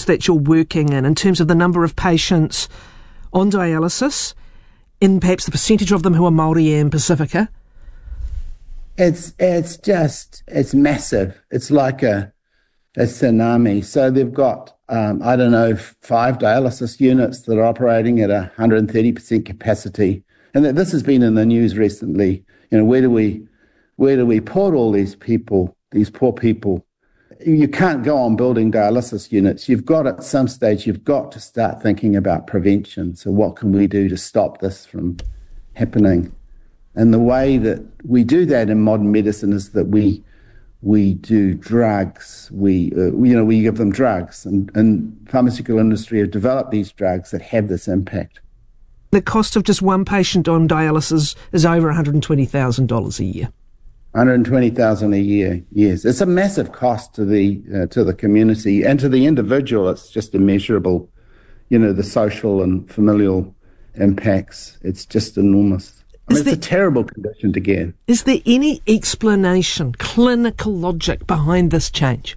district that you're working in terms of the number of patients on dialysis, in perhaps the percentage of them who are Māori and Pacifica? It's massive. It's like a tsunami. So they've got, 5 dialysis units that are operating at 130% capacity. And this has been in the news recently. Where do we put all these people, these poor people? You can't go on building dialysis units. At some stage, you've got to start thinking about prevention. So what can we do to stop this from happening? And the way that we do that in modern medicine is that we do drugs. We give them drugs, and pharmaceutical industry have developed these drugs that have this impact. The cost of just one patient on dialysis is over $120,000 a year. $120,000 a year, yes. It's a massive cost to the community and to the individual. It's just immeasurable. The social and familial impacts. It's just enormous. It's a terrible condition to get. Is there any explanation, clinical logic behind this change?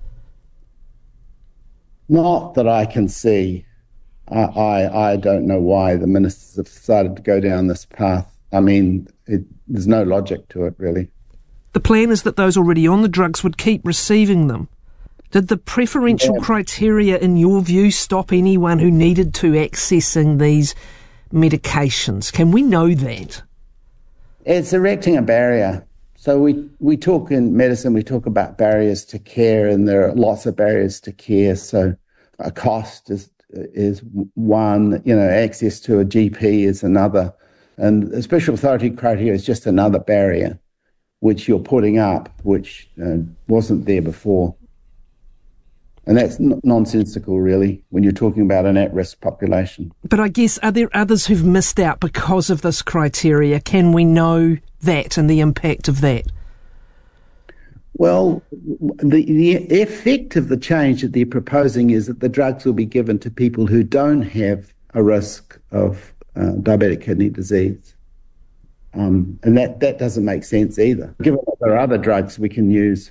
Not that I can see. I don't know why the ministers have decided to go down this path. There's no logic to it, really. The plan is that those already on the drugs would keep receiving them. Did the preferential criteria, in your view, stop anyone who needed to accessing these medications? Can we know that? It's erecting a barrier. So we talk in medicine, we talk about barriers to care, and there are lots of barriers to care. So a cost is one, access to a GP is another, and a special authority criteria is just another barrier which you're putting up, which wasn't there before. And that's nonsensical, really, when you're talking about an at-risk population. But I guess, are there others who've missed out because of this criteria? Can we know that and the impact of that? Well, the effect of the change that they're proposing is that the drugs will be given to people who don't have a risk of diabetic kidney disease. And that doesn't make sense either, given that there are other drugs we can use.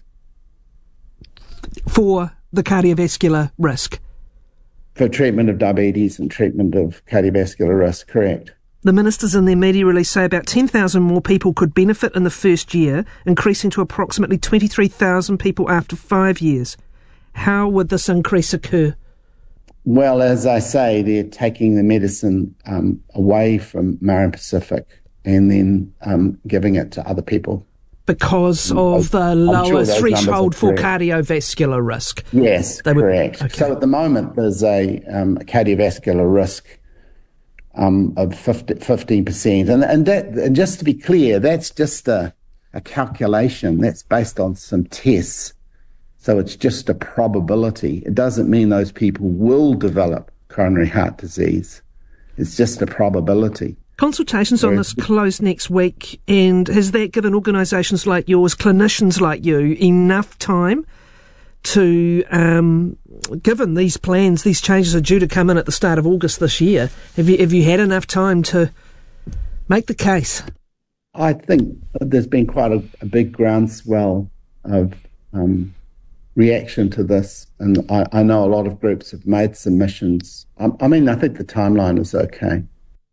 For the cardiovascular risk? For treatment of diabetes and treatment of cardiovascular risk, correct. The ministers in their media release say about 10,000 more people could benefit in the first year, increasing to approximately 23,000 people after 5 years. How would this increase occur? Well, as I say, they're taking the medicine away from Māori Pacific and then giving it to other people. Because of the lower threshold for cardiovascular risk? Yes, correct. Okay. So at the moment there's a cardiovascular risk of 15%. And just to be clear, that's just a calculation. That's based on some tests. So it's just a probability. It doesn't mean those people will develop coronary heart disease. It's just a probability. Consultations on this close next week, and has that given organisations like yours, clinicians like you, enough time to, given these plans, these changes are due to come in at the start of August this year, have you had enough time to make the case? I think there's been quite a big groundswell of reaction to this, and I know a lot of groups have made submissions. I think the timeline is okay.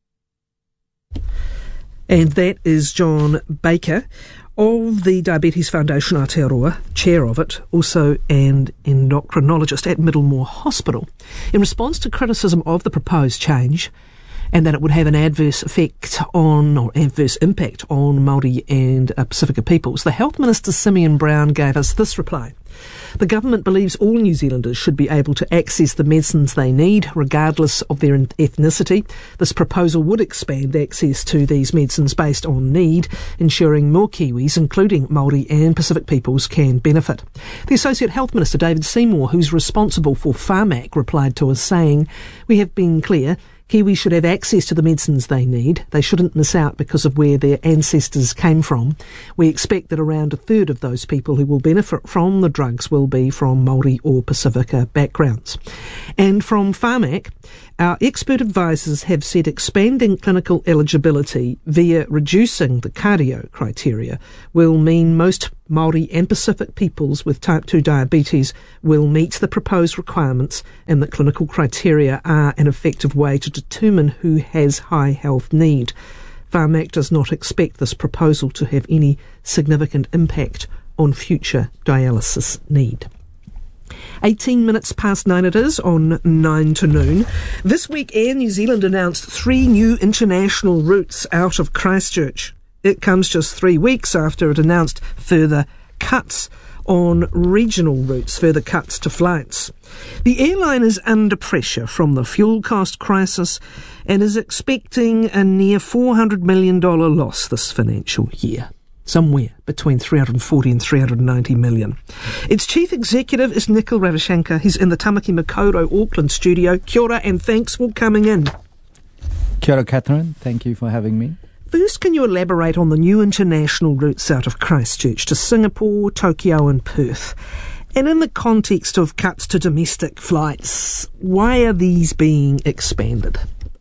And that is John Baker of the Diabetes Foundation Aotearoa, chair of it, also an endocrinologist at Middlemore Hospital. In response to criticism of the proposed change and that it would have an adverse impact on Māori and Pacifica peoples, the Health Minister Simeon Brown gave us this reply. The government believes all New Zealanders should be able to access the medicines they need, regardless of their ethnicity. This proposal would expand access to these medicines based on need, ensuring more Kiwis, including Māori and Pacific peoples, can benefit. The Associate Health Minister, David Seymour, who's responsible for Pharmac, replied to us saying, "We have been clear. Kiwis should have access to the medicines they need. They shouldn't miss out because of where their ancestors came from. We expect that around a third of those people who will benefit from the drugs will be from Māori or Pacifica backgrounds." And from Pharmac, our expert advisors have said expanding clinical eligibility via reducing the cardio criteria will mean most Māori and Pacific peoples with type 2 diabetes will meet the proposed requirements and that clinical criteria are an effective way to determine who has high health need. Pharmac does not expect this proposal to have any significant impact on future dialysis need. 18 minutes past 9 it is on 9 to noon. This week Air New Zealand announced 3 new international routes out of Christchurch. It comes just 3 weeks after it announced further cuts on regional routes, further cuts to flights. The airline is under pressure from the fuel cost crisis and is expecting a near $400 million loss this financial year. Somewhere between 340 and 390 million. Its chief executive is Nikhil Ravishankar. He's in the Tamaki Makaurau Auckland studio. Kia ora and thanks for coming in. Kia ora, Catherine. Thank you for having me. First, can you elaborate on the new international routes out of Christchurch to Singapore, Tokyo and Perth? And in the context of cuts to domestic flights, why are these being expanded?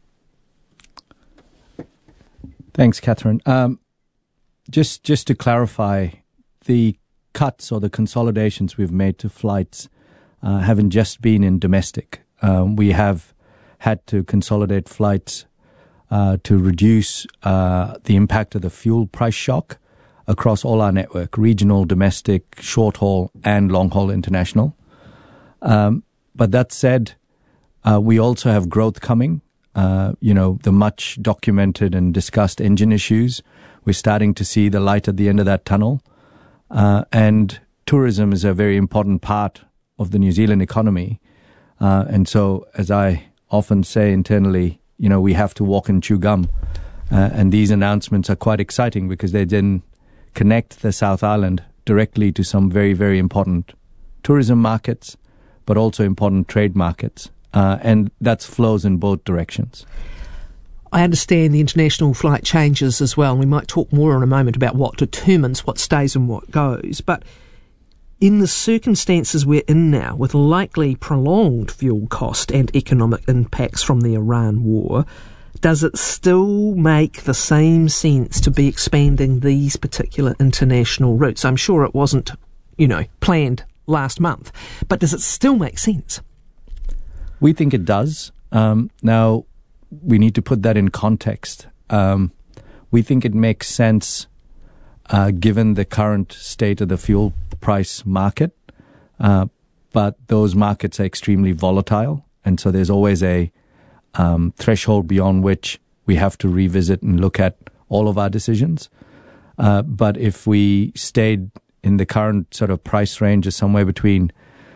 Thanks, Catherine. Just to clarify, the cuts or the consolidations we've made to flights haven't just been in domestic. We have had to consolidate flights to reduce the impact of the fuel price shock across all our network, regional, domestic, short-haul and long-haul international. But that said, we also have growth coming. The much documented and discussed engine issues. We're starting to see the light at the end of that tunnel. And tourism is a very important part of the New Zealand economy. And so, as I often say internally, we have to walk and chew gum. And these announcements are quite exciting because they then connect the South Island directly to some very, very important tourism markets, but also important trade markets. And that flows in both directions. I understand the international flight changes as well, and we might talk more in a moment about what determines what stays and what goes. But in the circumstances we're in now, with likely prolonged fuel cost and economic impacts from the Iran war, does it still make the same sense to be expanding these particular international routes? I'm sure it wasn't, planned last month, but does it still make sense? We think it does. Now, we need to put that in context. We think it makes sense given the current state of the fuel price market, but those markets are extremely volatile, and so there's always a threshold beyond which we have to revisit and look at all of our decisions. But if we stayed in the current sort of price range of somewhere between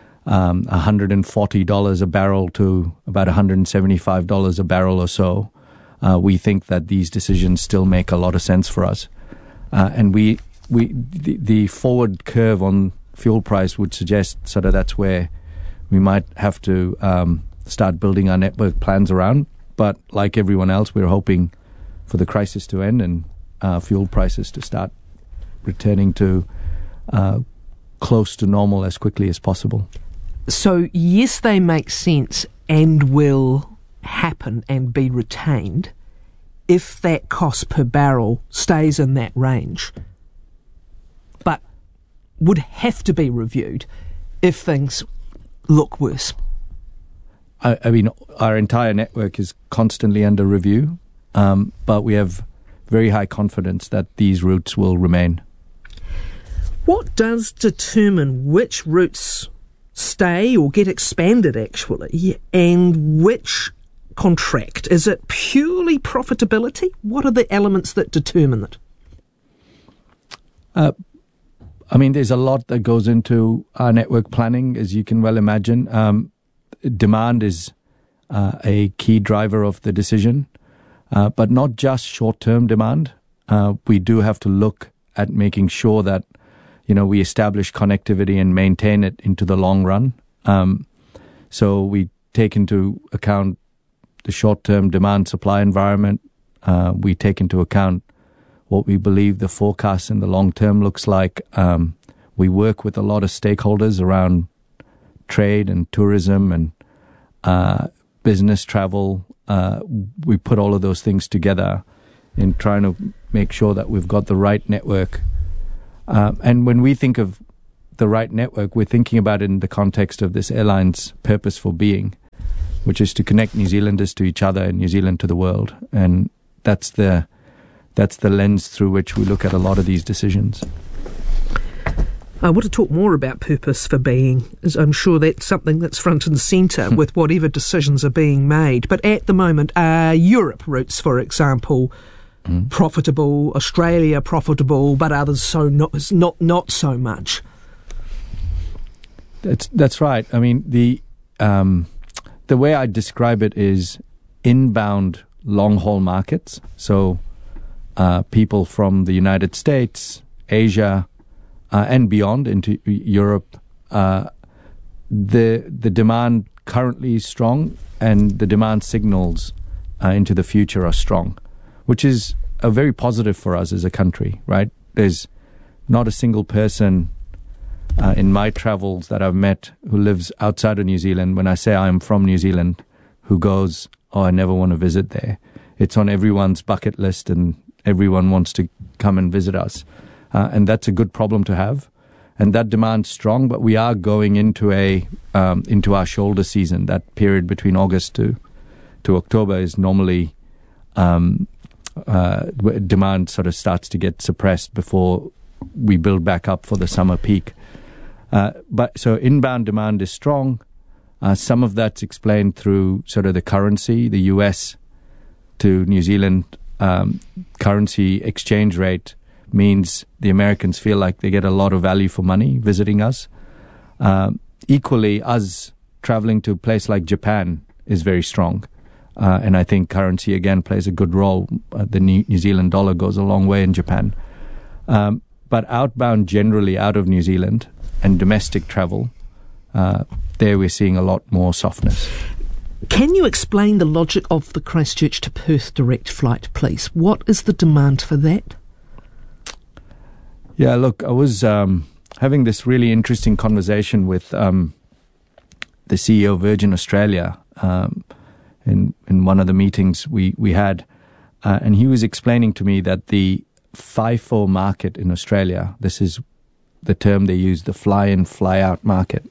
$140 a barrel to about $175 a barrel or so, we think that these decisions still make a lot of sense for us. And the forward curve on fuel price would suggest sort of that's where we might have to start building our network plans around. But like everyone else, we're hoping for the crisis to end and fuel prices to start returning to close to normal as quickly as possible. So, yes, they make sense and will happen and be retained if that cost per barrel stays in that range, but would have to be reviewed if things look worse. I mean, our entire network is constantly under review, but we have very high confidence that these routes will remain. What does determine which routes stay or get expanded, actually, and which contract? Is it purely profitability? What are the elements that determine it? There's a lot that goes into our network planning, as you can well imagine. Demand is a key driver of the decision, but not just short-term demand. We do have to look at making sure that we establish connectivity and maintain it into the long run. So we take into account the short-term demand-supply environment. We take into account what we believe the forecast in the long term looks like. We work with a lot of stakeholders around trade and tourism and business travel. We put all of those things together in trying to make sure that we've got the right network And when we think of the right network, we're thinking about it in the context of this airline's purpose for being, which is to connect New Zealanders to each other and New Zealand to the world. And that's the lens through which we look at a lot of these decisions. I want to talk more about purpose for being, as I'm sure that's something that's front and centre with whatever decisions are being made. But at the moment, are Europe routes, for example, profitable, Australia profitable, but others not so much? That's right. I mean, the way I describe it is inbound long-haul markets. So people from the United States, Asia, and beyond into Europe, the demand currently is strong, and the demand signals into the future are strong, which is very positive for us as a country, right? There's not a single person in my travels that I've met who lives outside of New Zealand, when I say I'm from New Zealand, who goes, "Oh, I never want to visit there." It's on everyone's bucket list, and everyone wants to come and visit us. And that's a good problem to have. And that demand's strong, but we are going into our shoulder season. That period between August to October is normally demand sort of starts to get suppressed before we build back up for the summer peak. But so inbound demand is strong. Some of that's explained through sort of the currency, the US to New Zealand currency exchange rate means the Americans feel like they get a lot of value for money visiting us. Equally, us traveling to a place like Japan is very strong. And I think currency, again, plays a good role. The New Zealand dollar goes a long way in Japan. But outbound generally out of New Zealand and domestic travel, there we're seeing a lot more softness. Can you explain the logic of the Christchurch to Perth direct flight, please? What is the demand for that? Yeah, look, I was having this really interesting conversation with the CEO of Virgin Australia in one of the meetings we had, and he was explaining to me that the FIFO market in Australia, this is the term they use, the fly-in, fly-out market,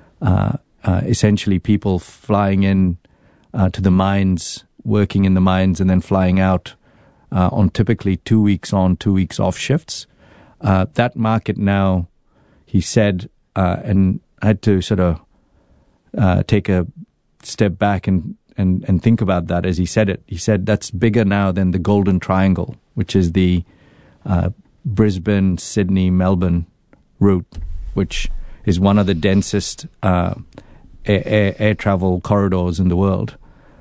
essentially people flying in to the mines, working in the mines, and then flying out on typically 2 weeks on, 2 weeks off shifts. That market now, he said, and I had to sort of take a step back and think about that as he said it. He said that's bigger now than the Golden Triangle, which is the Brisbane, Sydney, Melbourne route, which is one of the densest air travel corridors in the world.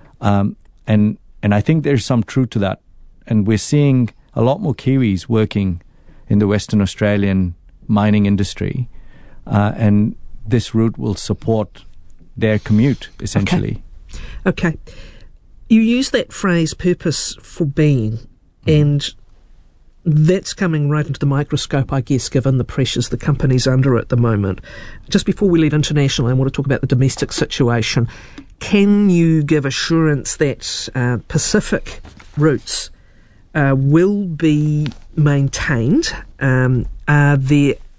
And I think there's some truth to that. And we're seeing a lot more Kiwis working in the Western Australian mining industry, and this route will support their commute, essentially. Okay. You use that phrase, purpose for being, and that's coming right into the microscope, I guess, given the pressures the company's under at the moment. Just before we leave international, I want to talk about the domestic situation. Can you give assurance that Pacific routes will be maintained? Have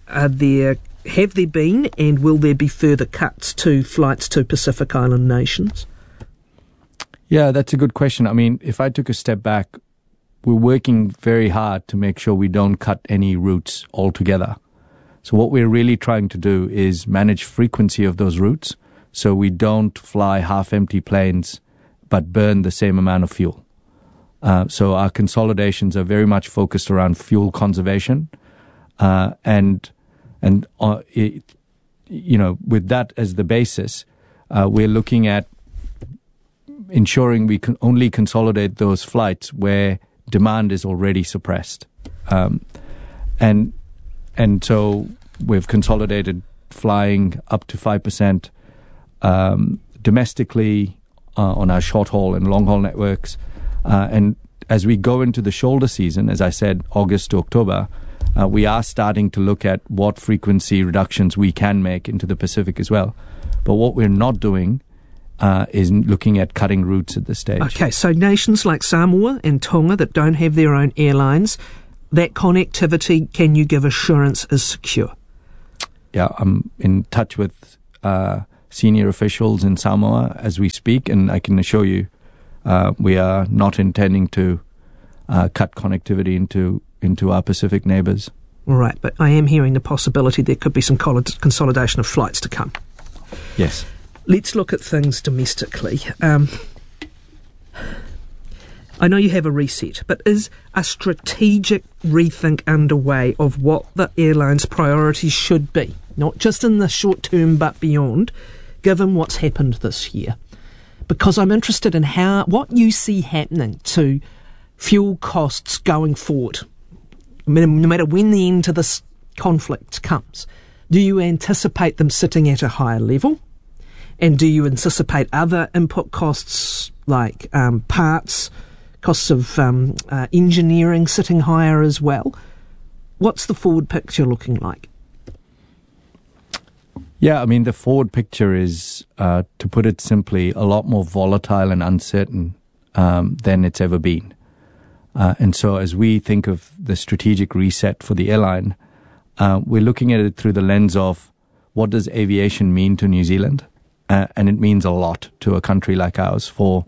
there been, and will there be further cuts to flights to Pacific Island nations? Yeah, that's a good question. I mean, if I took a step back, we're working very hard to make sure we don't cut any routes altogether. So what we're really trying to do is manage frequency of those routes so we don't fly half-empty planes but burn the same amount of fuel. So our consolidations are very much focused around fuel conservation, and with that as the basis, we're looking at ensuring we can only consolidate those flights where demand is already suppressed, and so we've consolidated flying up to 5% domestically on our short haul and long haul networks. And as we go into the shoulder season, as I said, August to October, we are starting to look at what frequency reductions we can make into the Pacific as well. But what we're not doing is looking at cutting routes at this stage. Okay, so nations like Samoa and Tonga that don't have their own airlines, that connectivity, can you give assurance, is secure? Yeah, I'm in touch with senior officials in Samoa as we speak, and I can assure you we are not intending to cut connectivity into our Pacific neighbours. All right, but I am hearing the possibility there could be some consolidation of flights to come. Yes. Let's look at things domestically. I know you have a reset, but is a strategic rethink underway of what the airline's priorities should be, not just in the short term but beyond, given what's happened this year? Because I'm interested in what you see happening to fuel costs going forward, no matter when the end to this conflict comes. Do you anticipate them sitting at a higher level? And do you anticipate other input costs like parts, costs of engineering sitting higher as well? What's the forward picture looking like? Yeah, I mean, the forward picture is, to put it simply, a lot more volatile and uncertain than it's ever been. And so as we think of the strategic reset for the airline, we're looking at it through the lens of what does aviation mean to New Zealand? And it means a lot to a country like ours for,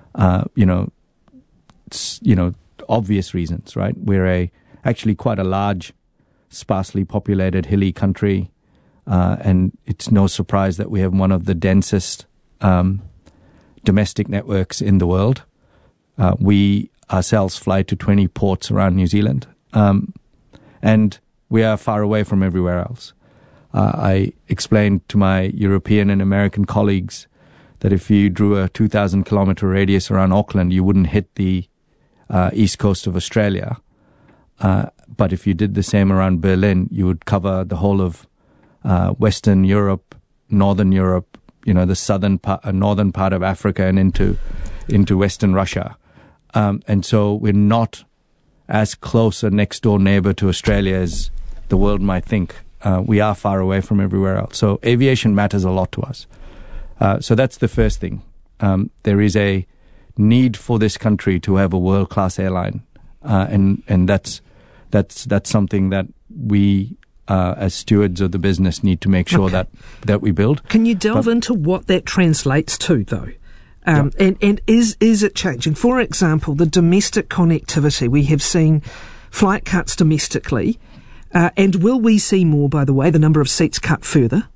obvious reasons, right? We're actually quite a large, sparsely populated, hilly country. And it's no surprise that we have one of the densest domestic networks in the world. We ourselves fly to 20 ports around New Zealand. And we are far away from everywhere else. I explained to my European and American colleagues that if you drew a 2,000-kilometre radius around Auckland, you wouldn't hit the east coast of Australia. But if you did the same around Berlin, you would cover the whole of Western Europe, Northern Europe, the northern part of Africa and into Western Russia. And so we're not as close a next-door neighbour to Australia as the world might think. We are far away from everywhere else. So aviation matters a lot to us. So that's the first thing. There is a need for this country to have a world-class airline. And that's something that we, as stewards of the business, need to make sure that we build. Can you delve into what that translates to, though? And is it changing? For example, the domestic connectivity, we have seen flight cuts domestically. And will we see more, by the way, the number of seats cut further?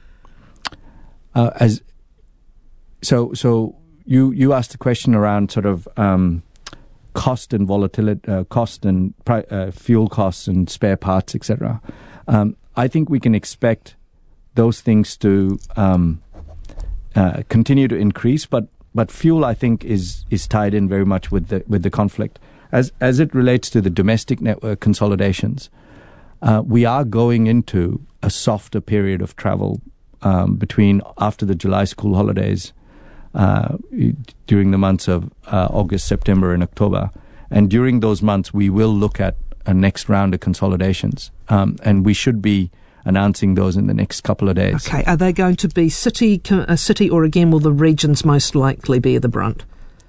So you asked a question around sort of cost and volatility, cost and fuel costs and spare parts, etc. I think we can expect those things to continue to increase, but fuel, I think, is tied in very much with the conflict as it relates to the domestic network consolidations. We are going into a softer period of travel between after the July school holidays, during the months of August, September, and October. And during those months, we will look at a next round of consolidations, and we should be announcing those in the next couple of days. Okay, are they going to be city, or again will the regions most likely bear the brunt?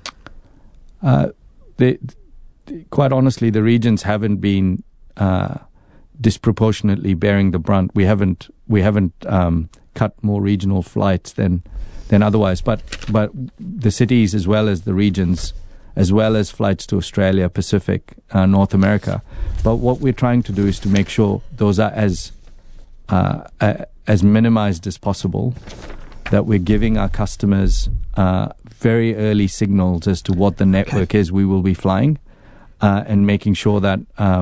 Quite honestly, the regions haven't been disproportionately bearing the brunt. We haven't cut more regional flights than otherwise, but the cities as well as the regions, as well as flights to Australia, Pacific, North America. But what we're trying to do is to make sure those are as minimized as possible, that we're giving our customers very early signals as to what the network is we will be flying, and making sure that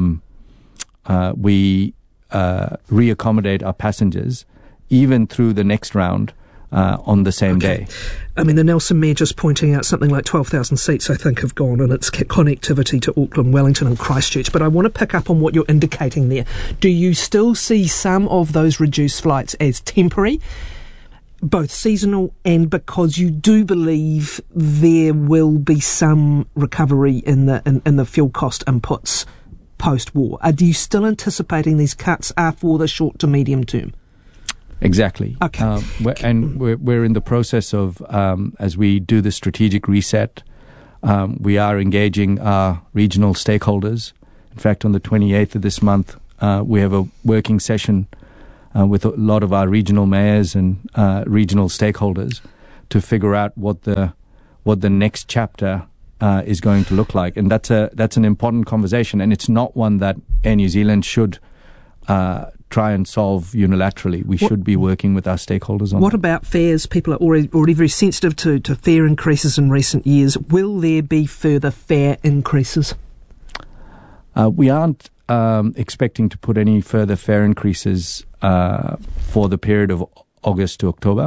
we re-accommodate our passengers even through the next round on the same day. I mean, the Nelson Mayor just pointing out something like 12,000 seats, I think, have gone, and it's connectivity to Auckland, Wellington and Christchurch. But I want to pick up on what you're indicating there. Do you still see some of those reduced flights as temporary, both seasonal and because you do believe there will be some recovery in the fuel cost inputs post-war? Are you still anticipating these cuts are for the short to medium term? Exactly. Okay. We're in the process of, as we do the strategic reset, we are engaging our regional stakeholders, In fact, on the 28th of this month, we have a working session with a lot of our regional mayors and regional stakeholders to figure out what the next chapter is going to look like. And that's an important conversation, and it's not one that Air New Zealand should try and solve unilaterally. We should be working with our stakeholders on What that. about fares? People are already very sensitive to fare increases in recent years. Will there be further fare increases? We aren't expecting to put any further fare increases for the period of August to October.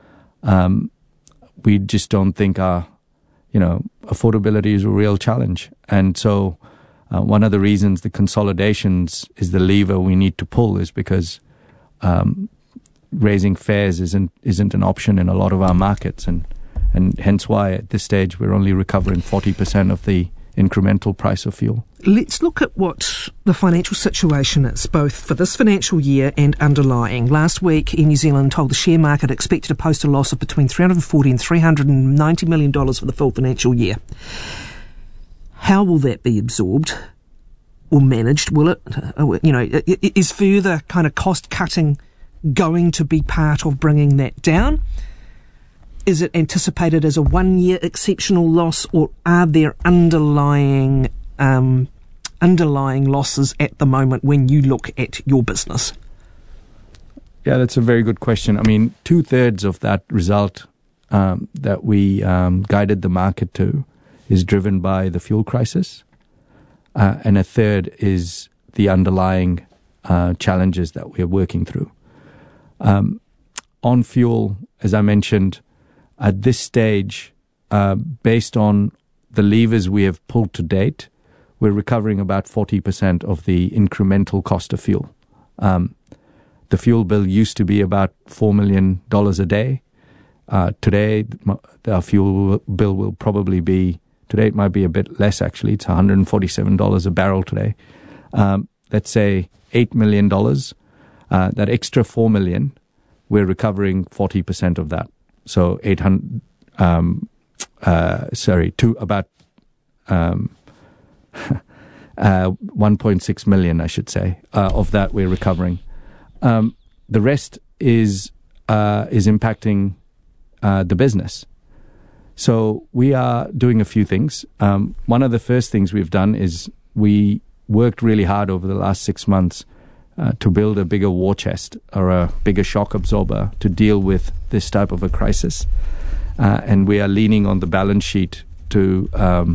We just don't think affordability is a real challenge. And so one of the reasons the consolidations is the lever we need to pull is because raising fares isn't an option in a lot of our markets, and hence why at this stage we're only recovering 40% of the incremental price of fuel. Let's look at what the financial situation is, both for this financial year and underlying. Last week, Air New Zealand told the share market it expected to post a loss of between $340 and $390 million for the full financial year. How will that be absorbed or managed? Will it, is further kind of cost cutting going to be part of bringing that down? Is it anticipated as a 1 year exceptional loss, or are there underlying losses at the moment when you look at your business? Yeah, that's a very good question. I mean, 2/3 of that result that we guided the market to is driven by the fuel crisis, and 1/3 is the underlying challenges that we're working through. On fuel, as I mentioned, at this stage, based on the levers we have pulled to date, we're recovering about 40% of the incremental cost of fuel. The fuel bill used to be about $4 million a day. Today, our fuel bill will probably be, today it might be a bit less actually, it's $147 a barrel today. Let's say $8 million, that extra $4 million, we're recovering 40% of that. So 800, to about 1.6 million, I should say, of that we're recovering. The rest is impacting the business. So we are doing a few things. One of the first things we've done is we worked really hard over the last 6 months to build a bigger war chest or a bigger shock absorber to deal with this type of a crisis. And we are leaning on the balance sheet to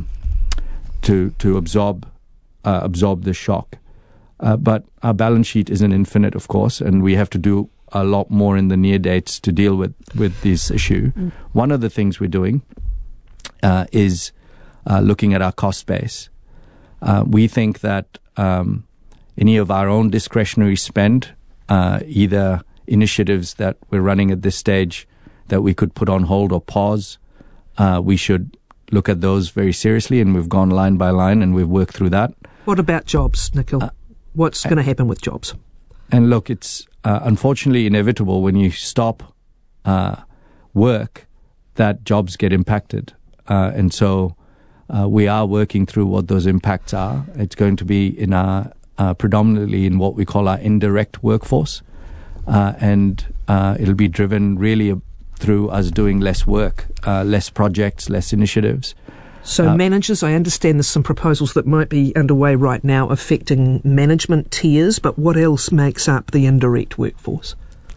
absorb the shock. But our balance sheet isn't infinite, of course, and we have to do a lot more in the near dates to deal with this issue. One of the things we're doing is looking at our cost base. We think that any of our own discretionary spend, either initiatives that we're running at this stage that we could put on hold or pause, we should look at those very seriously, and we've gone line by line and we've worked through that. What about jobs, Nikhil? What's going to happen with jobs? And look, it's unfortunately inevitable when you stop work that jobs get impacted. And so we are working through what those impacts are. It's going to be in our predominantly in what we call our indirect workforce. And it'll be driven really through us doing less work, less projects, less initiatives. So managers, I understand there's some proposals that might be underway right now affecting management tiers, but what else makes up the indirect workforce?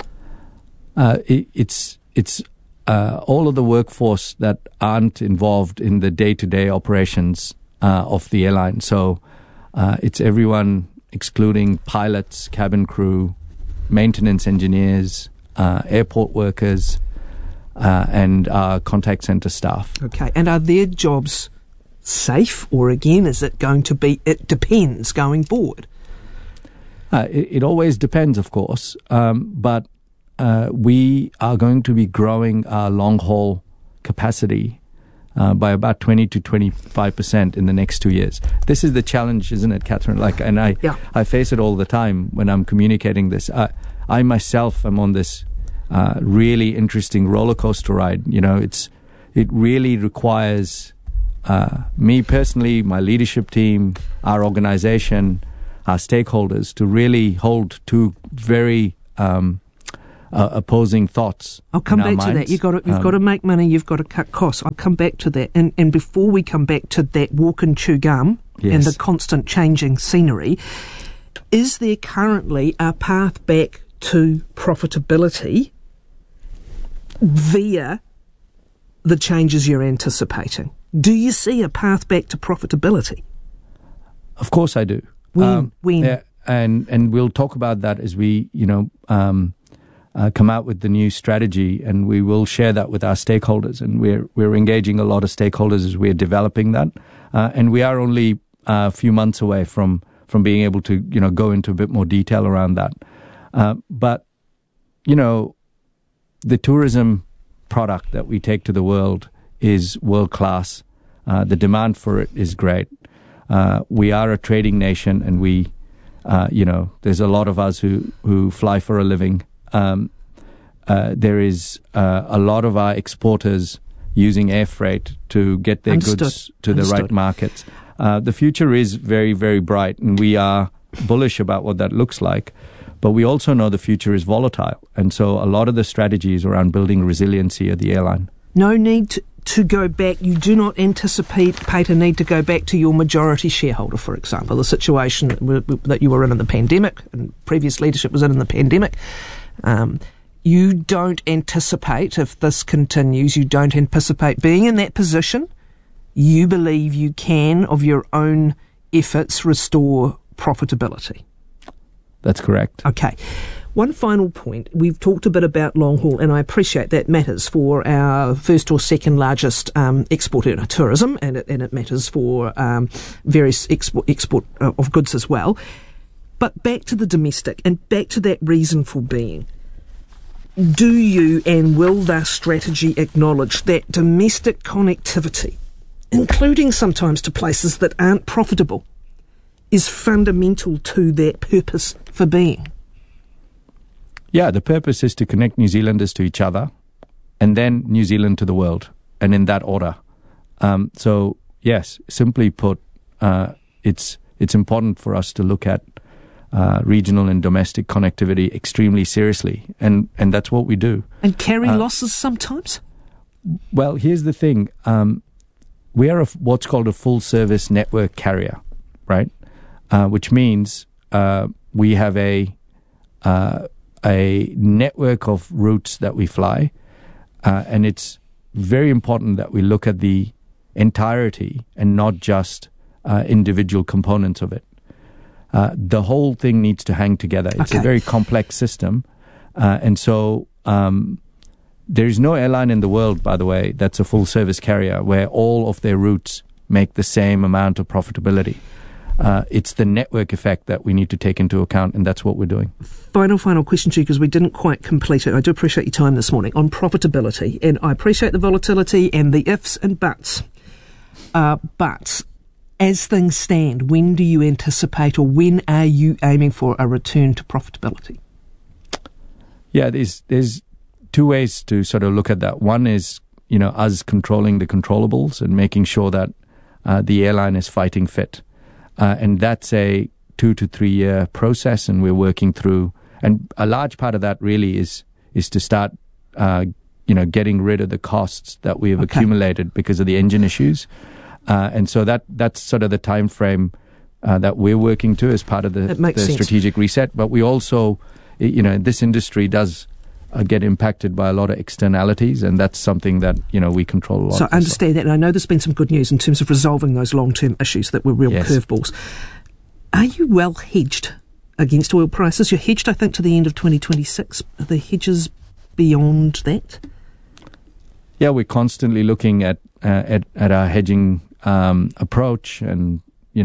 It's all of the workforce that aren't involved in the day-to-day operations of the airline. So it's everyone excluding pilots, cabin crew, maintenance engineers, airport workers, and contact center staff. Okay, and are their jobs safe, or again, is it going to be, it depends going forward? It always depends, of course, but we are going to be growing our long-haul capacity by about 20 to 25% in the next 2 years. This is the challenge, isn't it, Catherine? I face it all the time when I'm communicating this. I myself am on this really interesting roller coaster ride. You know, it really requires me personally, my leadership team, our organization, our stakeholders, to really hold two very opposing thoughts. I'll come back to that. You've got to make money. You've got to cut costs. I'll come back to that. And before we come back to that walk and chew gum and the constant changing scenery, is there currently a path back to profitability via the changes you're anticipating? Do you see a path back to profitability? Of course I do. When? Yeah, and we'll talk about that as we, come out with the new strategy, and we will share that with our stakeholders. And we're engaging a lot of stakeholders as we're developing that. And we are only a few months away from being able to, go into a bit more detail around that. But, the tourism product that we take to the world is world-class. The demand for it is great. We are a trading nation, and we, there's a lot of us who fly for a living. There is a lot of our exporters using air freight to get their goods to the right markets. The future is very, very bright, and we are bullish about what that looks like. But we also know the future is volatile. And so a lot of the strategies around building resiliency of the airline. No need to go back. You do not anticipate a need to go back to your majority shareholder, for example, the situation that you were in the pandemic and previous leadership was in the pandemic. You don't anticipate, if this continues, you don't anticipate being in that position. You believe you can, of your own efforts, restore profitability. That's correct. Okay. One final point. We've talked a bit about long haul, and I appreciate that matters for our first or second largest export earner, tourism, and it matters for various export of goods as well. But back to the domestic and back to that reason for being. Do you and will the strategy acknowledge that domestic connectivity, including sometimes to places that aren't profitable, is fundamental to that purpose for being? Yeah, the purpose is to connect New Zealanders to each other, and then New Zealand to the world, and in that order. So yes, simply put, it's important for us to look at regional and domestic connectivity extremely seriously, and that's what we do. And carry losses sometimes? Well, here's the thing. We are what's called a full-service network carrier, right? Which means we have a network of routes that we fly, and it's very important that we look at the entirety and not just individual components of it. The whole thing needs to hang together. It's a very complex system, and so there is no airline in the world, by the way, that's a full-service carrier where all of their routes make the same amount of profitability. It's the network effect that we need to take into account, and that's what we're doing. Final question to you, because we didn't quite complete it. I do appreciate your time this morning on profitability, and I appreciate the volatility and the ifs and buts. But as things stand, when do you anticipate, or when are you aiming for a return to profitability? Yeah, there's two ways to sort of look at that. One is, us controlling the controllables and making sure that the airline is fighting fit. And that's a 2 to 3 year process, and we're working through. And a large part of that really is to start, getting rid of the costs that we have accumulated because of the engine issues. And so that's sort of the time frame that we're working to as part of the strategic reset. But we also, this industry does get impacted by a lot of externalities, and that's something that we control a lot. So I understand that, and I know there's been some good news in terms of resolving those long-term issues that were real curveballs. Are you well hedged against oil prices? You're hedged, I think, to the end of 2026. Are the hedges beyond that? Yeah, we're constantly looking at our hedging approach, and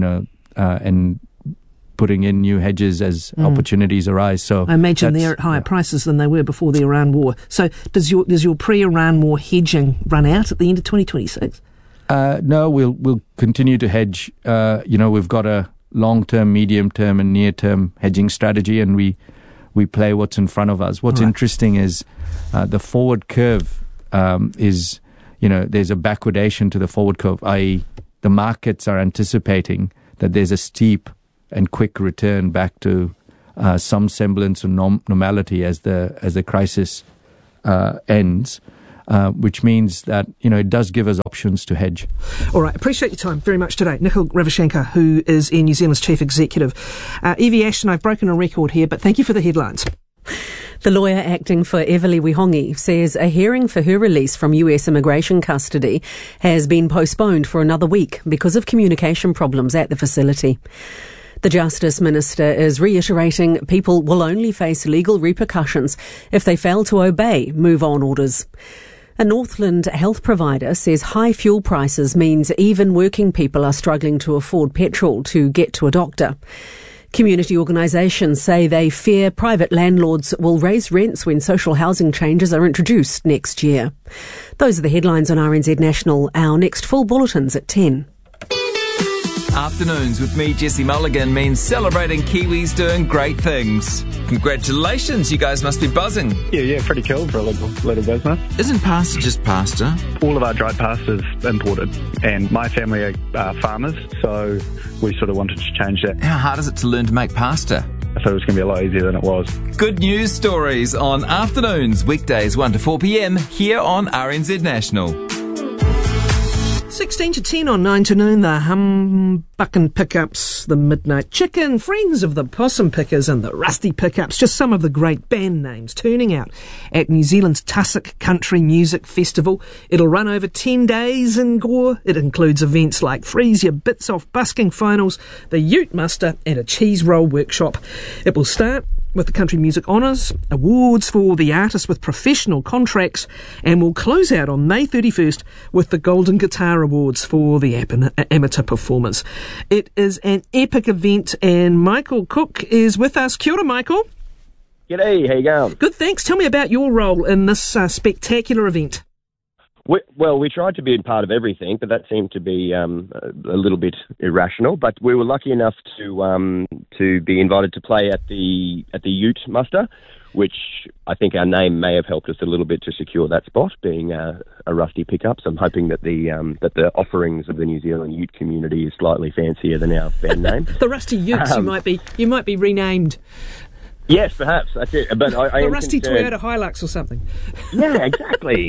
and putting in new hedges as opportunities arise. So I imagine they're at higher prices than they were before the Iran war. So does your pre-Iran war hedging run out at the end of 2026? No, we'll continue to hedge. We've got a long-term, medium-term, and near-term hedging strategy, and we play what's in front of us. What's interesting is the forward curve is there's a backwardation to the forward curve, i.e. the markets are anticipating that there's a steep and quick return back to some semblance of normality as the crisis ends, which means that it does give us options to hedge. All right, appreciate your time very much today. Nikhil Ravishankar, who is Air New Zealand's Chief Executive. Evie Ashton, I've broken a record here, but thank you for the headlines. The lawyer acting for Everly Wihongi says a hearing for her release from US immigration custody has been postponed for another week because of communication problems at the facility. The Justice Minister is reiterating people will only face legal repercussions if they fail to obey move-on orders. A Northland health provider says high fuel prices means even working people are struggling to afford petrol to get to a doctor. Community organisations say they fear private landlords will raise rents when social housing changes are introduced next year. Those are the headlines on RNZ National. Our next full bulletin's at 10. Afternoons with me, Jesse Mulligan, means celebrating Kiwis doing great things. Congratulations, you guys must be buzzing. Yeah, pretty cool for a little business. Isn't pasta just pasta? All of our dried pasta is imported, and my family are farmers, so we sort of wanted to change that. How hard is it to learn to make pasta? I thought it was going to be a lot easier than it was. Good news stories on Afternoons, weekdays 1 to 4 p.m, here on RNZ National. 16 to 10 on 9 to noon, the Humbuckin Pickups, the Midnight Chicken, Friends of the Possum Pickers and the Rusty Pickups, just some of the great band names turning out at New Zealand's Tussock Country Music Festival. It'll run over 10 days in Gore. It includes events like Freeze Your Bits Off busking finals, the Ute Muster and a cheese roll workshop. It will start with the Country Music Honours, awards for the artists with professional contracts, and will close out on May 31st with the Golden Guitar Awards for the amateur performers. It is an epic event, and Michael Cook is with us. Kia ora, Michael. G'day, how you going? Good, thanks. Tell me about your role in this spectacular event. We tried to be a part of everything, but that seemed to be a little bit irrational. But we were lucky enough to be invited to play at the Ute Muster, which I think our name may have helped us a little bit to secure that spot, being a rusty pickup. So I'm hoping that the offerings of the New Zealand Ute community is slightly fancier than our band name. The Rusty Utes, you might be renamed. Yes, perhaps that's it. But I the am Rusty concerned. Toyota Hilux or something. Yeah, exactly.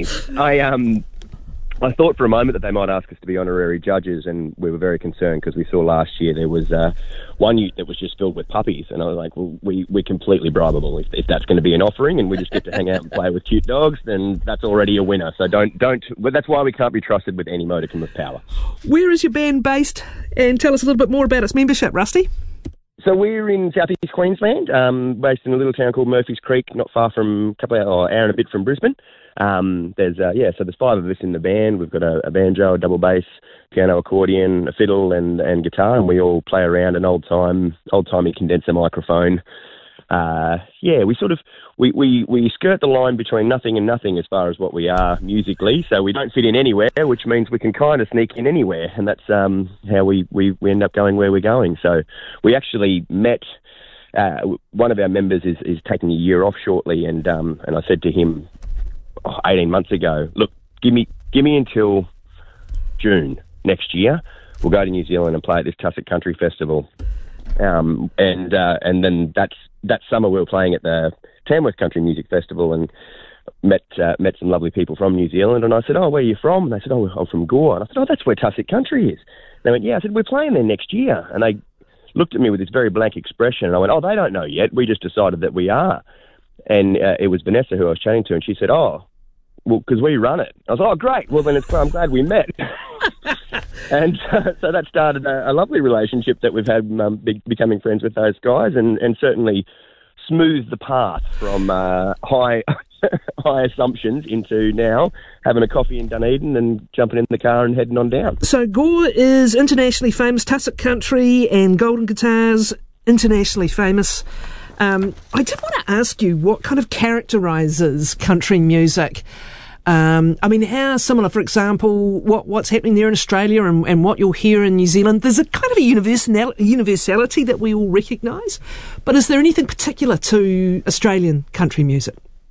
I thought for a moment that they might ask us to be honorary judges, and we were very concerned because we saw last year there was one ute that was just filled with puppies, and I was like, well, we're completely bribable. If that's going to be an offering and we just get to hang out and play with cute dogs, then that's already a winner. So don't. But that's why we can't be trusted with any modicum of power. Where is your band based? And tell us a little bit more about its membership, Rusty. So we're in southeast Queensland, based in a little town called Murphy's Creek, not far from hour and a bit from Brisbane. So there's 5 of us in the band. We've got a banjo, a double bass, piano, accordion, a fiddle, and guitar, and we all play around an old-timey condenser microphone. We skirt the line between nothing and nothing as far as what we are musically. So we don't fit in anywhere, which means we can kind of sneak in anywhere, and that's how we end up going where we're going. So we actually met. One of our members is taking a year off shortly, and I said to him 18 months ago, look, give me until June next year. We'll go to New Zealand and play at this Tussock Country Festival. And then that summer we were playing at the Tamworth Country Music Festival and met some lovely people from New Zealand. And I said, oh, where are you from? And they said, oh, I'm from Gore. And I said, oh, that's where Tussock Country is. And they went, yeah. I said, we're playing there next year. And they looked at me with this very blank expression. And I went, oh, they don't know yet. We just decided that we are. And it was Vanessa who I was chatting to, and she said, oh, well, because we run it. I was like, oh, great. Well, then I'm glad we met. And so that started a lovely relationship that we've had, becoming friends with those guys, and certainly smoothed the path from high assumptions into now having a coffee in Dunedin and jumping in the car and heading on down. So Gore is internationally famous, Tussock Country and Golden Guitars, internationally famous. I did want to ask you what kind of characterises country music. How similar, for example, what's happening there in Australia and what you'll hear in New Zealand? There's a kind of a universality that we all recognise, but is there anything particular to Australian country music?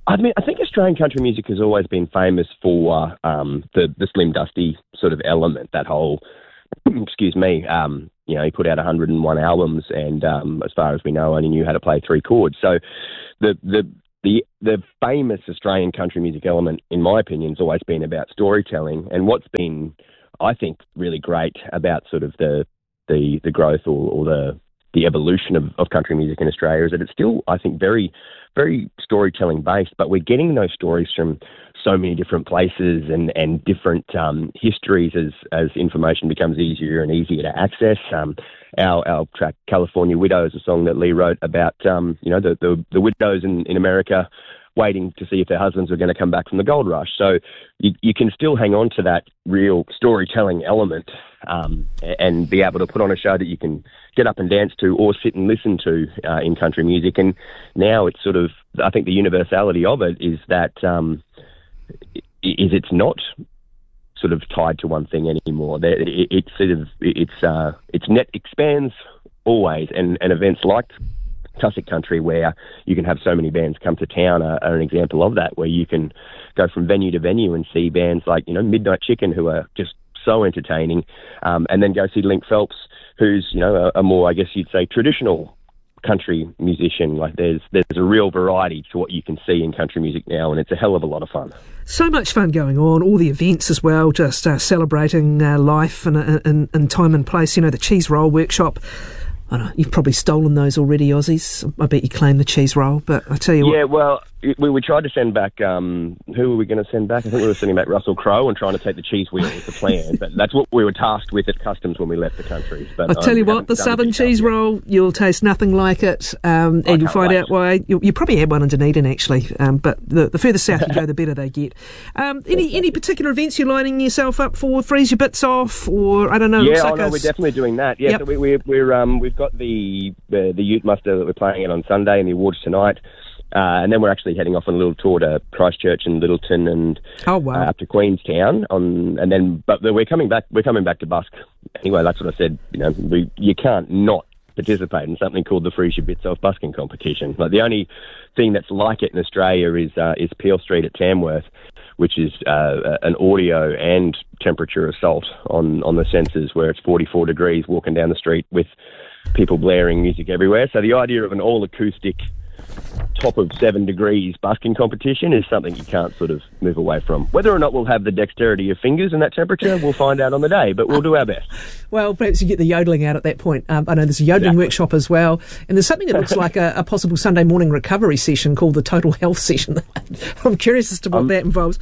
I mean, I think Australian country music has always been famous for the Slim Dusty sort of element, that whole, excuse me, he put out 101 albums and as far as we know, only knew how to play 3 chords. So the famous Australian country music element, in my opinion, has always been about storytelling. And what's been, I think, really great about sort of the growth or the evolution of country music in Australia is that it's still, I think, very, very storytelling based, but we're getting those stories from so many different places and different histories as information becomes easier and easier to access. Our track California Widow is a song that Lee wrote about the widows in America waiting to see if their husbands were going to come back from the gold rush. So you can still hang on to that real storytelling element and be able to put on a show that you can get up and dance to or sit and listen to in country music. And now it's sort of, I think the universality of it is that it's not sort of tied to one thing anymore. It its net expands always, and events like Tussock Country, where you can have so many bands come to town, are an example of that, where you can go from venue to venue and see bands like Midnight Chicken, who are just so entertaining, and then go see Link Phelps, who's a more, I guess you'd say, traditional country musician. Like there's a real variety to what you can see in country music now, and it's a hell of a lot of fun. So much fun going on, all the events as well, just celebrating life and time and place. The Cheese Roll Workshop. I don't know, you've probably stolen those already, Aussies. I bet you claim the cheese roll, but I tell you what. Yeah, well, we tried to send back, who were we going to send back? I think we were sending back Russell Crowe and trying to take the cheese wheel was the plan, but that's what we were tasked with at Customs when we left the country. But I tell you what, the southern cheese roll, you'll taste nothing like it, and you'll find out why. You probably had one in Dunedin, actually, but the further south you go, the better they get. Any particular events you're lining yourself up for? Freeze your bits off, or I don't know. Yeah, we're definitely doing that. Yeah, yep. So we've got the Ute Muster that we're playing at on Sunday and the awards tonight. And then we're actually heading off on a little tour to Christchurch and Littleton and up to Queenstown. But we're coming back. We're coming back to busk anyway. That's what I said. You can't not participate in something called the Freeze Your Bits Off busking competition. Like the only thing that's like it in Australia is Peel Street at Tamworth, which is an audio and temperature assault on the senses, where it's 44 degrees walking down the street with people blaring music everywhere. So the idea of an all acoustic top of 7 degrees busking competition is something you can't sort of move away from. Whether or not we'll have the dexterity of fingers in that temperature, we'll find out on the day, but we'll do our best. Well, perhaps you get the yodelling out at that point. I know there's a yodelling workshop as well, and there's something that looks like a possible Sunday morning recovery session called the Total Health Session. I'm curious as to what that involves.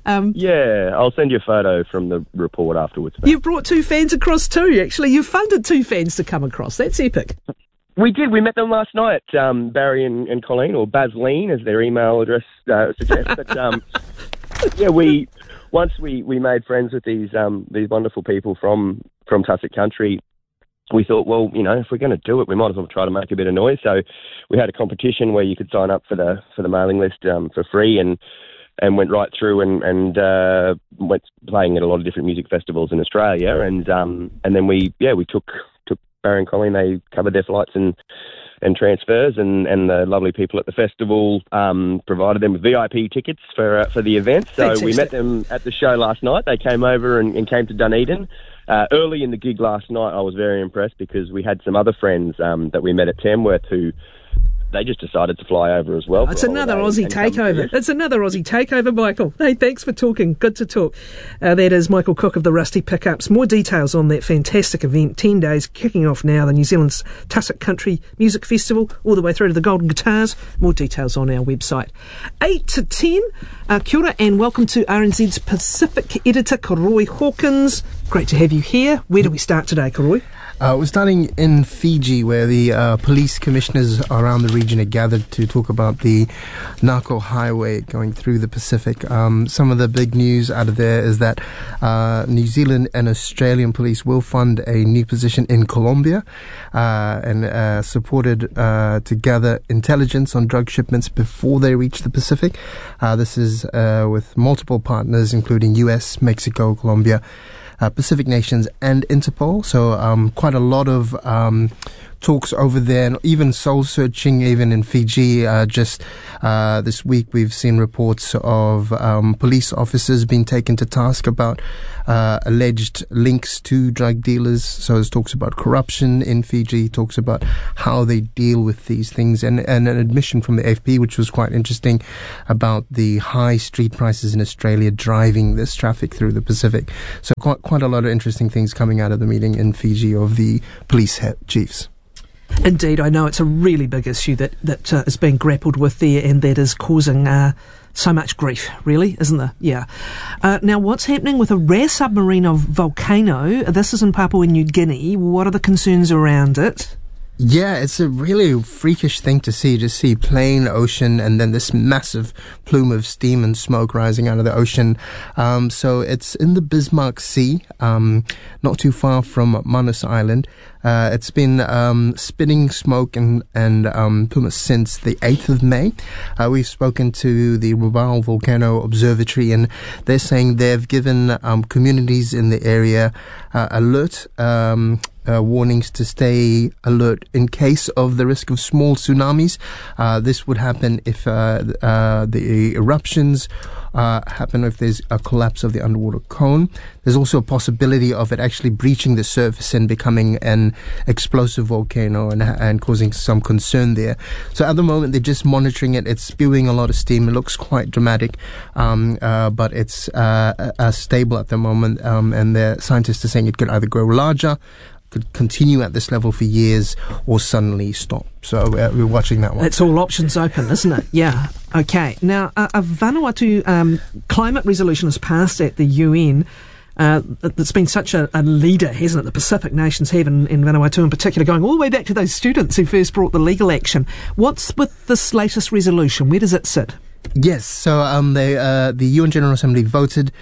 Yeah, I'll send you a photo from the report afterwards. You've brought 2 fans across too, actually. You've funded 2 fans to come across. That's epic. We did. We met them last night, Barry and Colleen, or Basleen, as their email address suggests. But yeah, once we made friends with these wonderful people from Tussock Country, we thought, well, if we're going to do it, we might as well try to make a bit of noise. So we had a competition where you could sign up for the mailing list for free, and went right through and went playing at a lot of different music festivals in Australia, and then we took Barry and Colleen. They covered their flights and transfers, and the lovely people at the festival provided them with VIP tickets for the event. So Fantastic. We met them at the show last night. They came over and came to Dunedin. Early in the gig last night, I was very impressed because we had some other friends that we met at Tamworth who they just decided to fly over as well. It's another Aussie takeover. It's another Aussie takeover, Michael. Hey, thanks for talking. Good to talk. That is Michael Cook of the Rusty Pickups. More details on that fantastic event. 10 days kicking off now. The New Zealand's Tussock Country Music Festival, all the way through to the Golden Guitars. More details on our website. 8 to 10. Kia ora and welcome to RNZ's Pacific editor, Koroi Hawkins. Great to have you here. Where do we start today, Koroi? We're starting in Fiji, where the police commissioners around the region are gathered to talk about the narco highway going through the Pacific. Some of the big news out of there is that New Zealand and Australian police will fund a new position in Colombia and supported to gather intelligence on drug shipments before they reach the Pacific. This is with multiple partners, including US, Mexico, Colombia, Pacific nations and Interpol. So quite a lot of talks over there, and even soul searching, even in Fiji. Just this week, we've seen reports of police officers being taken to task about alleged links to drug dealers. So it talks about corruption in Fiji, talks about how they deal with these things, and an admission from the AFP, which was quite interesting, about the high street prices in Australia driving this traffic through the Pacific. So quite a lot of interesting things coming out of the meeting in Fiji of the police chiefs. Indeed, I know it's a really big issue that is being grappled with there, and that is causing so much grief, really, isn't there? Yeah. Now, what's happening with a rare submarine volcano? This is in Papua New Guinea. What are the concerns around it? Yeah, it's a really freakish thing to see plain ocean and then this massive plume of steam and smoke rising out of the ocean. So it's in the Bismarck Sea, not too far from Manus Island. It's been spitting smoke and pumice since the 8th of May. We've spoken to the Rabaul Volcano Observatory, and they're saying they've given communities in the area alert warnings to stay alert in case of the risk of small tsunamis. This would happen if the eruptions happen, if there's a collapse of the underwater cone. There's also a possibility of it actually breaching the surface and becoming an explosive volcano and causing some concern there. So at the moment, they're just monitoring it. It's spewing a lot of steam. It looks quite dramatic, but it's stable at the moment. And the scientists are saying it could either grow larger, could continue at this level for years, or suddenly stop. So we're watching that one. It's all options open, isn't it? Yeah. Okay. Now, a Vanuatu climate resolution has passed at the UN. It's been such a leader, hasn't it? The Pacific nations have, in Vanuatu in particular, going all the way back to those students who first brought the legal action. What's with this latest resolution? Where does it sit? Yes, so the UN General Assembly voted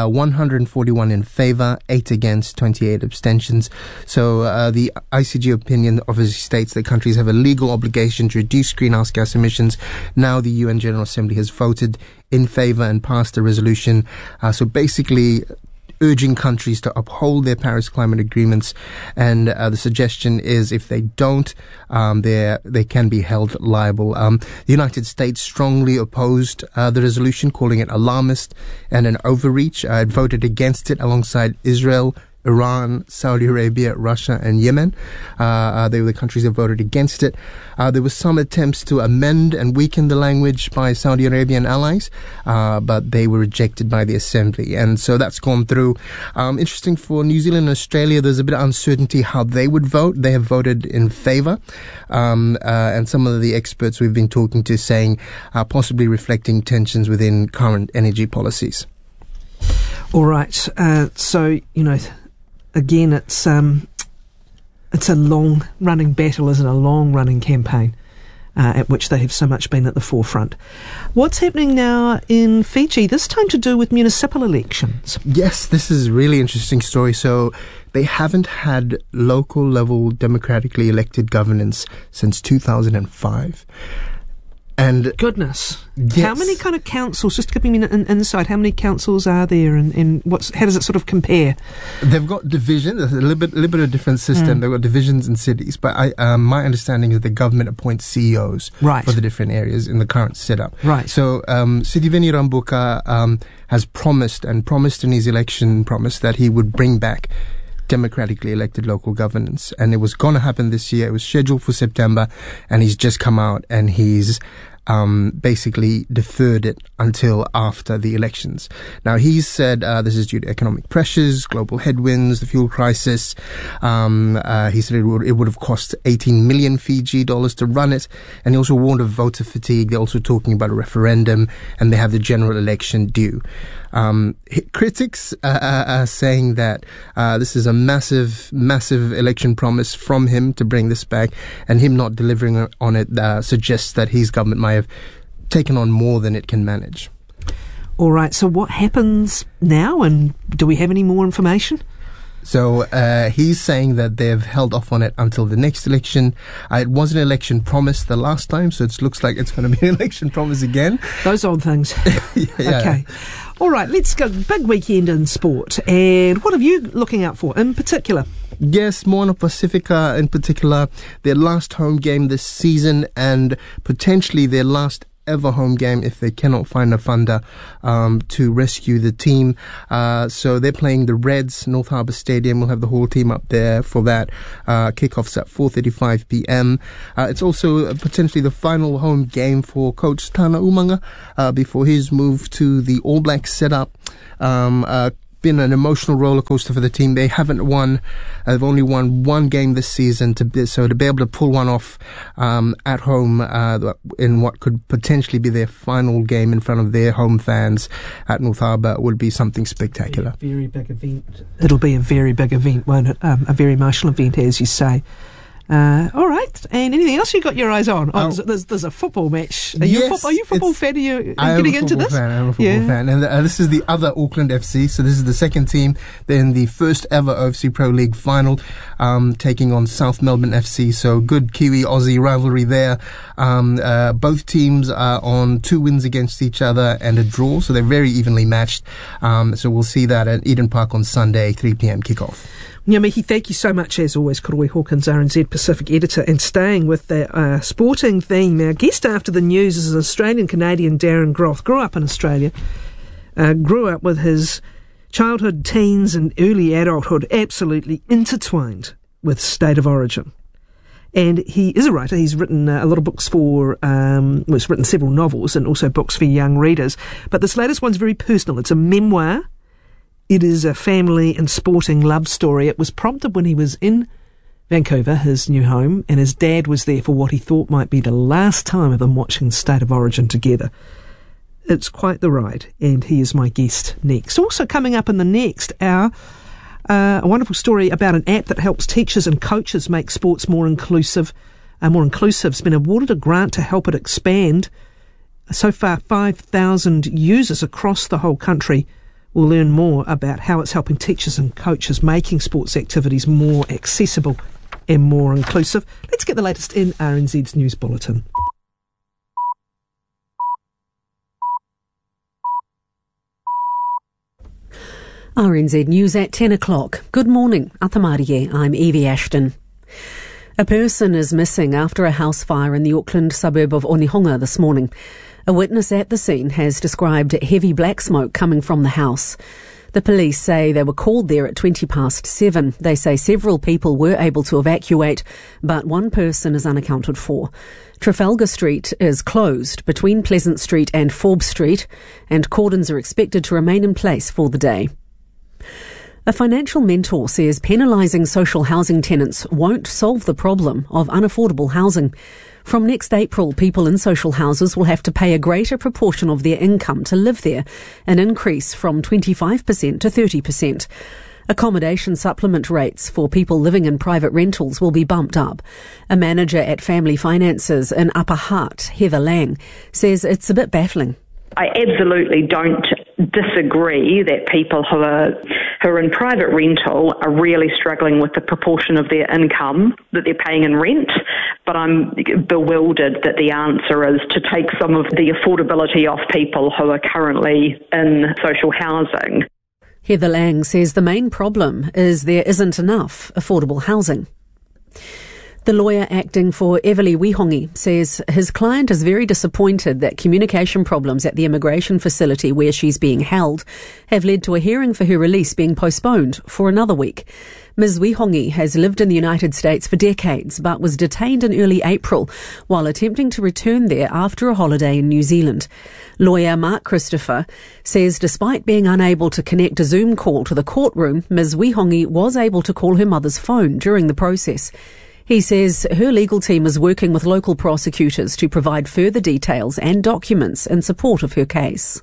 141 in favour, 8 against, 28 abstentions. So the ICG opinion obviously states that countries have a legal obligation to reduce greenhouse gas emissions. Now the UN General Assembly has voted in favour and passed a resolution. So basically urging countries to uphold their Paris climate agreements, and the suggestion is if they don't, they can be held liable. The United States strongly opposed the resolution, calling it alarmist and an overreach. It voted against it alongside Israel, Iran, Saudi Arabia, Russia, and Yemen. They were the countries that voted against it. There were some attempts to amend and weaken the language by Saudi Arabian allies, but they were rejected by the Assembly. And so that's gone through. Interesting for New Zealand and Australia, there's a bit of uncertainty how they would vote. They have voted in favour. And some of the experts we've been talking to saying possibly reflecting tensions within current energy policies. All right. So, again, it's a long-running battle, isn't it? A long-running campaign at which they have so much been at the forefront. What's happening now in Fiji, this time to do with municipal elections? Yes, this is a really interesting story. So they haven't had local-level democratically elected governance since 2005. And goodness, yes. How many kind of councils? Just to give me an insight. How many councils are there, and how does it sort of compare? They've got divisions. A little bit of different system. They've got divisions in cities, but my understanding is the government appoints CEOs for the different areas in the current setup. Right. So Sitiveni Rabuka has promised in his election promise that he would bring back democratically elected local governance, and it was going to happen this year. It was scheduled for September, and he's just come out and he's basically deferred it until after the elections. Now, he's said this is due to economic pressures, global headwinds, the fuel crisis. He said it would have cost 18 million Fiji dollars to run it, and he also warned of voter fatigue. They're also talking about a referendum, and they have the general election due. Critics are saying that this is a massive election promise from him to bring this back, and him not delivering on it suggests that his government might have taken on more than it can manage. All right, so what happens now, and do we have any more information? So he's saying that they've held off on it until the next election. It was an election promise the last time, so it looks like it's going to be an election promise again. Those old things. Yeah. Okay. All right, let's go. Big weekend in sport. And what are you looking out for in particular? Yes, Moana Pacifica in particular, their last home game this season and potentially their last ever home game if they cannot find a funder to rescue the team. So they're playing the Reds, North Harbour Stadium. We'll have the whole team up there for that. Kickoff's at 4:35 p.m. It's also potentially the final home game for Coach Tana Umaga before his move to the All Blacks setup. Been an emotional roller coaster for the team. They haven't won. They've only won one game this season. So to be able to pull one off at home in what could potentially be their final game in front of their home fans at North Harbour would be something spectacular. Very big event. It'll be a very big event, won't it? A very emotional event, as you say. All right. And anything else you got your eyes on? There's a football match. Are you a football fan? Are you getting into this? I am a football fan. And this is the other Auckland FC. So this is the second team. They're in the first ever OFC Pro League final, taking on South Melbourne FC. So good Kiwi-Aussie rivalry there. Both teams are on 2 wins against each other and a draw. So they're very evenly matched. So we'll see that at Eden Park on Sunday, 3 p.m. kickoff. Mihi, thank you so much, as always, Koroi Hawkins, RNZ Pacific editor. And staying with the sporting theme, our guest after the news is Australian-Canadian Darren Groth. Grew up in Australia, grew up with his childhood, teens and early adulthood absolutely intertwined with State of Origin. And he is a writer. He's written a lot of books he's written several novels and also books for young readers. But this latest one's very personal. It's a memoir. It is a family and sporting love story. It was prompted when he was in Vancouver, his new home, and his dad was there for what he thought might be the last time of them watching State of Origin together. It's quite the ride, and he is my guest next. Also coming up in the next hour, a wonderful story about an app that helps teachers and coaches make sports more inclusive. It's been awarded a grant to help it expand. So far, 5,000 users across the whole country. We'll learn more about how it's helping teachers and coaches making sports activities more accessible and more inclusive. Let's get the latest in RNZ's News Bulletin. RNZ News at 10 o'clock. Good morning. Atamarie, I'm Evie Ashton. A person is missing after a house fire in the Auckland suburb of Onehonga this morning. A witness at the scene has described heavy black smoke coming from the house. The police say they were called there at 7:20. They say several people were able to evacuate, but one person is unaccounted for. Trafalgar Street is closed between Pleasant Street and Forbes Street, and cordons are expected to remain in place for the day. A financial mentor says penalising social housing tenants won't solve the problem of unaffordable housing. From next April, people in social houses will have to pay a greater proportion of their income to live there, an increase from 25% to 30%. Accommodation supplement rates for people living in private rentals will be bumped up. A manager at Family Finances in Upper Hutt, Heather Lang, says it's a bit baffling. I absolutely don't disagree that people who are in private rental are really struggling with the proportion of their income that they're paying in rent, but I'm bewildered that the answer is to take some of the affordability off people who are currently in social housing. Heather Lang says the main problem is there isn't enough affordable housing. The lawyer acting for Evely Wihongi says his client is very disappointed that communication problems at the immigration facility where she's being held have led to a hearing for her release being postponed for another week. Ms. Wihongi has lived in the United States for decades but was detained in early April while attempting to return there after a holiday in New Zealand. Lawyer Mark Christopher says despite being unable to connect a Zoom call to the courtroom, Ms. Wihongi was able to call her mother's phone during the process. He says her legal team is working with local prosecutors to provide further details and documents in support of her case.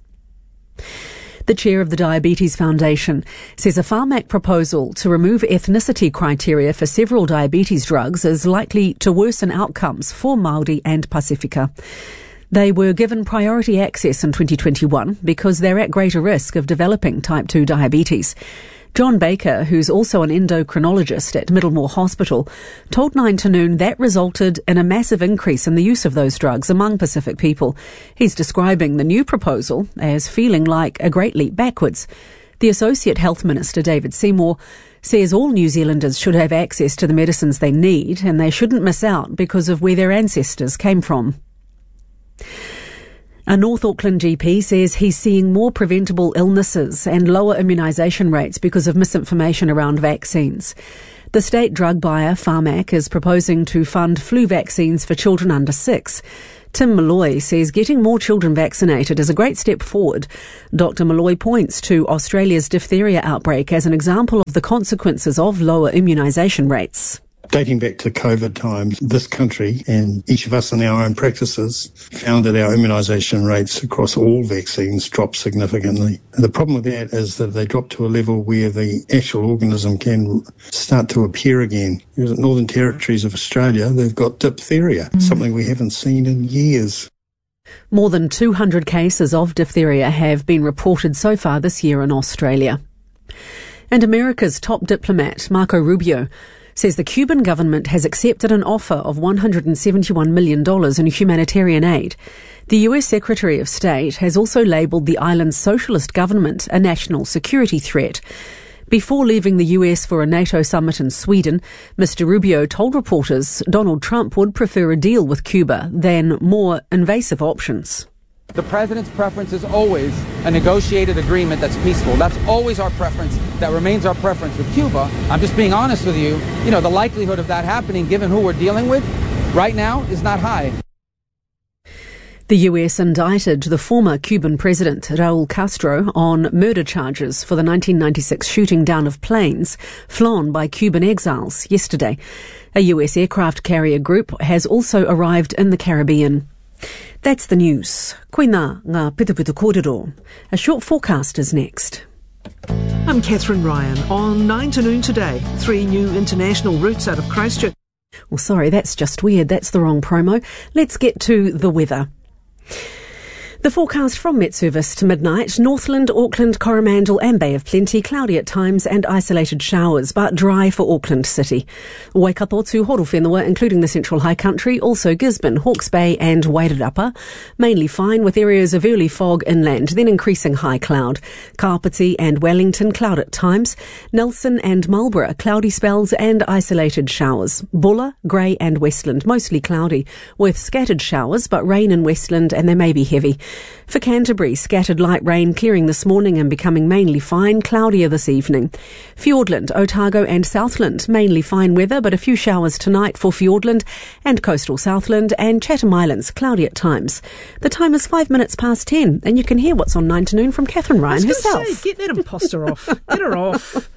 The chair of the Diabetes Foundation says a Pharmac proposal to remove ethnicity criteria for several diabetes drugs is likely to worsen outcomes for Māori and Pacifica. They were given priority access in 2021 because they're at greater risk of developing type 2 diabetes. John Baker, who's also an endocrinologist at Middlemore Hospital, told 9 to Noon that resulted in a massive increase in the use of those drugs among Pacific people. He's describing the new proposal as feeling like a great leap backwards. The Associate Health Minister, David Seymour, says all New Zealanders should have access to the medicines they need and they shouldn't miss out because of where their ancestors came from. A North Auckland GP says he's seeing more preventable illnesses and lower immunisation rates because of misinformation around vaccines. The state drug buyer, Pharmac, is proposing to fund flu vaccines for children under 6. Tim Malloy says getting more children vaccinated is a great step forward. Dr Malloy points to Australia's diphtheria outbreak as an example of the consequences of lower immunisation rates. Dating back to COVID times, this country and each of us in our own practices found that our immunisation rates across all vaccines dropped significantly. And the problem with that is that they drop to a level where the actual organism can start to appear again. In the Northern Territories of Australia, they've got diphtheria, something we haven't seen in years. More than 200 cases of diphtheria have been reported so far this year in Australia. And America's top diplomat, Marco Rubio, says the Cuban government has accepted an offer of $171 million in humanitarian aid. The US Secretary of State has also labelled the island's socialist government a national security threat. Before leaving the US for a NATO summit in Sweden, Mr. Rubio told reporters Donald Trump would prefer a deal with Cuba than more invasive options. The president's preference is always a negotiated agreement that's peaceful. That's always our preference. That remains our preference with Cuba. I'm just being honest with you. The likelihood of that happening, given who we're dealing with right now, is not high. The US indicted the former Cuban president, Raul Castro, on murder charges for the 1996 shooting down of planes flown by Cuban exiles yesterday. A US aircraft carrier group has also arrived in the Caribbean. That's the news. Koina ngā pitupitu kōrero. A short forecast is next. I'm Catherine Ryan. On 9 to noon today, 3 new international routes out of Christchurch. Well, sorry, that's just weird. That's the wrong promo. Let's get to the weather. The forecast from Met Service to midnight: Northland, Auckland, Coromandel and Bay of Plenty, cloudy at times and isolated showers, but dry for Auckland City. Waikato to Horowhenua, including the Central High Country, also Gisborne, Hawke's Bay and Wairarapa, mainly fine with areas of early fog inland, then increasing high cloud. Kapiti and Wellington, cloud at times. Nelson and Marlborough, cloudy spells and isolated showers. Bulla, Grey and Westland, mostly cloudy, with scattered showers, but rain in Westland and they may be heavy. For Canterbury, scattered light rain clearing this morning and becoming mainly fine, cloudier this evening. Fiordland, Otago and Southland, mainly fine weather, but a few showers tonight for Fiordland and coastal Southland, and Chatham Islands, cloudy at times. The time is 5 minutes past 10, and you can hear what's on 9 to noon from Catherine Ryan herself. Say, get that imposter off. Get her off.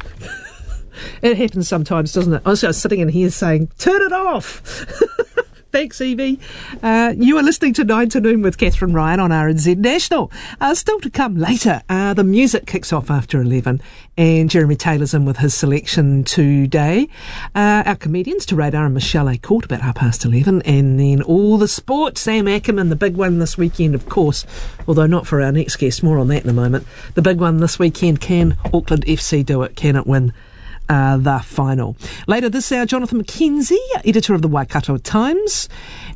It happens sometimes, doesn't it? I was sitting in here saying, turn it off. Thanks, Evie. You are listening to 9 to Noon with Catherine Ryan on RNZ National. Still to come later, the music kicks off after 11 and Jeremy Taylor's in with his selection today. Our comedians, to Radar and Michelle A. Court, about 11:30, and then all the sport. Sam Ackerman, the big one this weekend, of course, although not for our next guest. More on that in a moment. The big one this weekend: can Auckland FC do it? Can it win the final? Later this hour, Jonathan McKenzie, editor of the Waikato Times,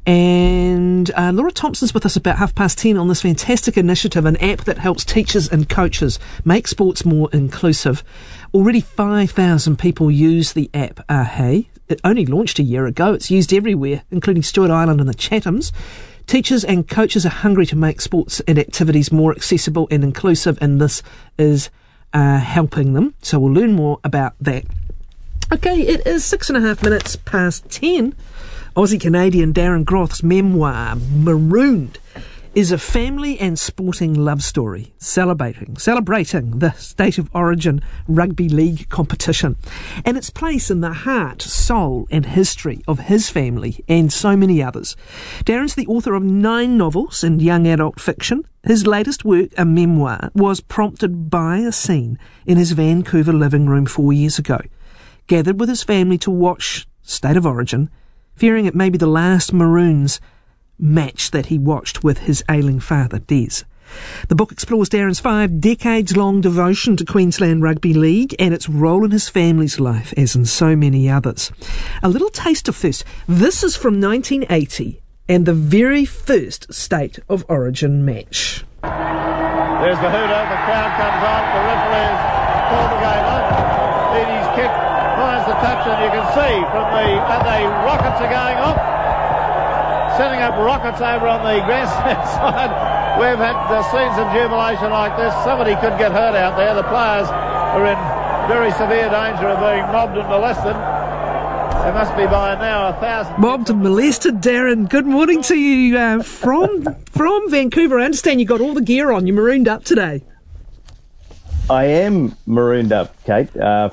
and Laura Thompson's with us about 10:30 on this fantastic initiative, an app that helps teachers and coaches make sports more inclusive. Already 5,000 people use the app. Hey, it only launched a year ago. It's used everywhere, including Stewart Island and the Chathams. Teachers and coaches are hungry to make sports and activities more accessible and inclusive, and this is helping them. So we'll learn more about that. Okay, it is 6.5 minutes past 10. Aussie-Canadian Darren Groth's memoir, Marooned, is a family and sporting love story celebrating the State of Origin Rugby League competition and its place in the heart, soul and history of his family and so many others. Darren's the author of 9 novels and young adult fiction. His latest work, a memoir, was prompted by a scene in his Vancouver living room 4 years ago. Gathered with his family to watch State of Origin, fearing it may be the last Maroons match that he watched with his ailing father, Des. The book explores Darren's 5 decades-long devotion to Queensland Rugby League and its role in his family's life, as in so many others. A little taster first. This is from 1980 and the very first State of Origin match. There's the hooter, the crowd comes on, the referee has called the game on. It is kick finds the touch, and you can see from the rockets are going off, setting up rockets over on the grandstand side. We've had scenes of jubilation like this. Somebody could get hurt out there. The players are in very severe danger of being mobbed and molested. There must be by now 1,000... Mobbed and molested, Darren. Good morning to you from Vancouver. I understand you got all the gear on. You're marooned up today. I am marooned up, Kate.